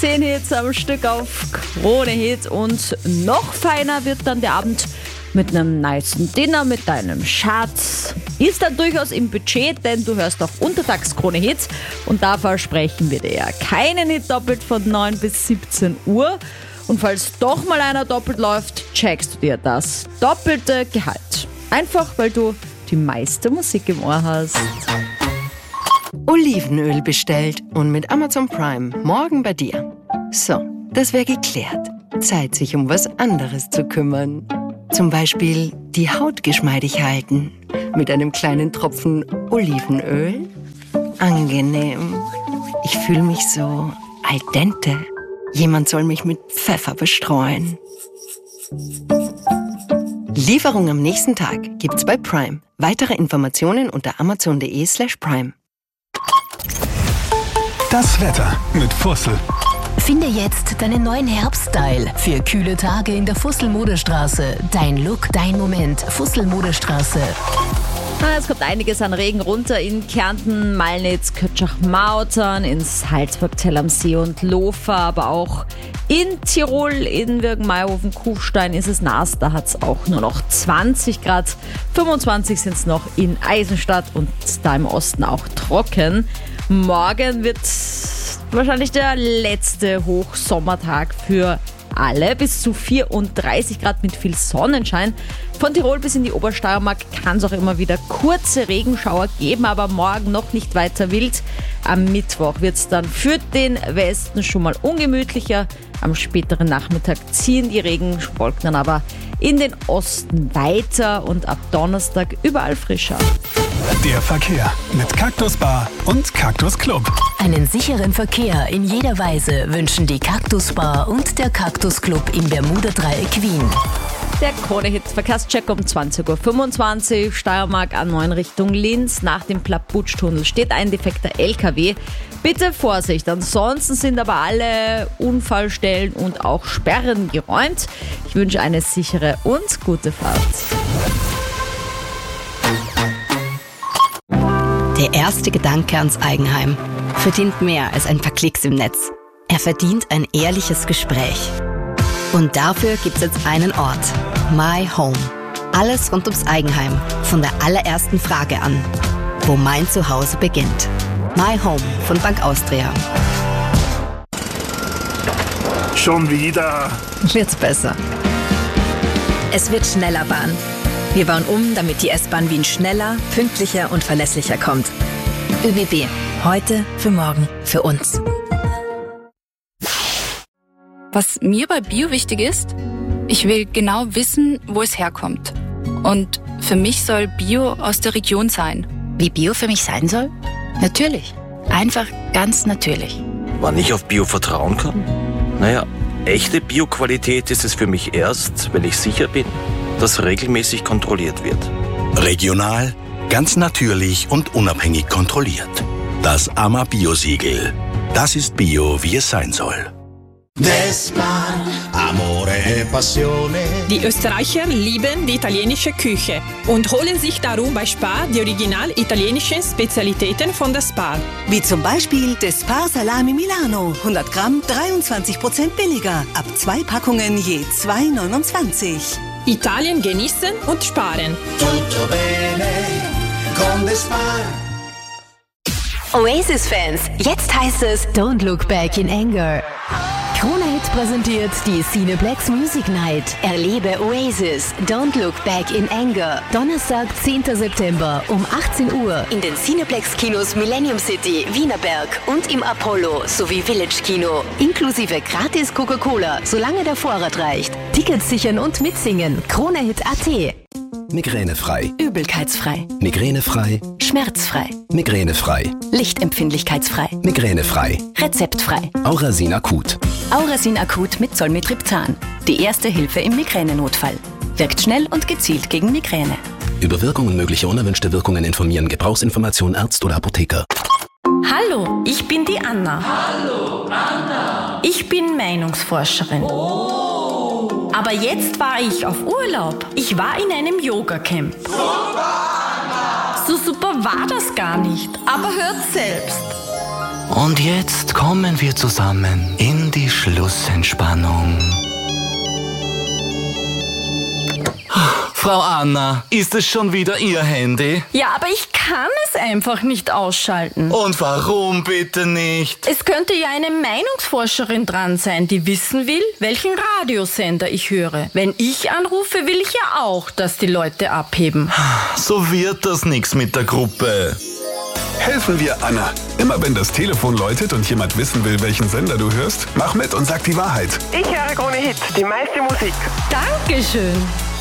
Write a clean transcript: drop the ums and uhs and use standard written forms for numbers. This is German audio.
10 Hits am Stück auf Krone Hit und noch feiner wird dann der Abend mit einem nicen Dinner mit deinem Schatz. Ist dann durchaus im Budget, denn du hörst auch untertags Krone Hits und da versprechen wir dir keinen Hit doppelt von 9 bis 17 Uhr. Und falls doch mal einer doppelt läuft, checkst du dir das doppelte Gehalt. Einfach, weil du die meiste Musik im Ohr hast. Olivenöl bestellt und mit Amazon Prime morgen bei dir. So, das wäre geklärt. Zeit, sich um was anderes zu kümmern. Zum Beispiel die Haut geschmeidig halten. Mit einem kleinen Tropfen Olivenöl. Angenehm. Ich fühle mich so al dente. Jemand soll mich mit Pfeffer bestreuen. Lieferung am nächsten Tag gibt's bei Prime. Weitere Informationen unter amazon.de/prime. Das Wetter mit Fussel. Finde jetzt deinen neuen Herbststyle für kühle Tage in der Fussel-Modestraße. Dein Look, dein Moment. Fussel-Modestraße. Es kommt einiges an Regen runter in Kärnten, Malnitz, Kötschach-Mautern, in Salzburg, Zell am See und Lofa, aber auch in Tirol, in Wirgen-Mayhofen, Kufstein ist es nass, da hat es auch nur noch 20 Grad, 25 sind es noch in Eisenstadt und da im Osten auch trocken. Morgen wird wahrscheinlich der letzte Hochsommertag für alle, bis zu 34 Grad mit viel Sonnenschein. Von Tirol bis in die Obersteiermark kann es auch immer wieder kurze Regenschauer geben, aber morgen noch nicht weiter wild. Am Mittwoch wird es dann für den Westen schon mal ungemütlicher. Am späteren Nachmittag ziehen die Regenwolken dann aber in den Osten weiter und ab Donnerstag überall frischer. Der Verkehr mit Cactus Bar und Cactus Club. Einen sicheren Verkehr in jeder Weise wünschen die Cactus Bar und der Cactus Club im Bermuda-Dreieck Wien. Der Krone-Hit-Verkehrscheck um 20.25 Uhr, Steiermark A9 Richtung Linz. Nach dem Plaputsch-Tunnel steht ein defekter LKW. Bitte Vorsicht, ansonsten sind aber alle Unfallstellen und auch Sperren geräumt. Ich wünsche eine sichere und gute Fahrt. Der erste Gedanke ans Eigenheim verdient mehr als ein paar Klicks im Netz. Er verdient ein ehrliches Gespräch. Und dafür gibt's jetzt einen Ort. My Home. Alles rund ums Eigenheim. Von der allerersten Frage an. Wo mein Zuhause beginnt. My Home von Bank Austria. Schon wieder. Wird's besser. Es wird schneller Bahn. Wir bauen um, damit die S-Bahn Wien schneller, pünktlicher und verlässlicher kommt. ÖBB. Heute, für morgen, für uns. Was mir bei Bio wichtig ist, ich will genau wissen, wo es herkommt. Und für mich soll Bio aus der Region sein. Wie Bio für mich sein soll? Natürlich. Einfach ganz natürlich. Wann ich auf Bio vertrauen kann? Naja, echte Bio-Qualität ist es für mich erst, wenn ich sicher bin, dass regelmäßig kontrolliert wird. Regional, ganz natürlich und unabhängig kontrolliert. Das AMA Bio-Siegel. Das ist Bio, wie es sein soll. Die Österreicher lieben die italienische Küche und holen sich darum bei Spar die original italienischen Spezialitäten von der Spar. Wie zum Beispiel der Spar Salami Milano. 100 Gramm, 23% billiger. Ab 2 Packungen je 2,29. Italien genießen und sparen. Tutto bene con the Spar. Oasis-Fans, jetzt heißt es Don't Look Back in Anger. Krone Hit präsentiert die Cineplex Music Night. Erlebe Oasis, Don't Look Back in Anger. Donnerstag, 10. September um 18 Uhr in den Cineplex Kinos Millennium City, Wienerberg und im Apollo sowie Village Kino. Inklusive gratis Coca-Cola, solange der Vorrat reicht. Tickets sichern und mitsingen. KroneHit.at. Migränefrei. Übelkeitsfrei. Migränefrei. Schmerzfrei. Migränefrei. Lichtempfindlichkeitsfrei. Migränefrei. Rezeptfrei. Aurasin Akut. Aurasin Akut mit Zolmitriptan. Die erste Hilfe im Migränenotfall. Wirkt schnell und gezielt gegen Migräne. Über Wirkung und mögliche unerwünschte Wirkungen informieren. Gebrauchsinformation Arzt oder Apotheker. Hallo, ich bin die Anna. Hallo, Anna. Ich bin Meinungsforscherin. Oh. Aber jetzt war ich auf Urlaub. Ich war in einem Yoga-Camp. Super, Anna. So super war das gar nicht. Aber hört selbst. Und jetzt kommen wir zusammen in die Schlussentspannung. Frau Anna, ist es schon wieder Ihr Handy? Ja, aber ich kann es einfach nicht ausschalten. Und warum bitte nicht? Es könnte ja eine Meinungsforscherin dran sein, die wissen will, welchen Radiosender ich höre. Wenn ich anrufe, will ich ja auch, dass die Leute abheben. So wird das nix mit der Gruppe. Helfen wir Anna. Immer wenn das Telefon läutet und jemand wissen will, welchen Sender du hörst, mach mit und sag die Wahrheit. Ich höre Krone Hit, die meiste Musik. Dankeschön.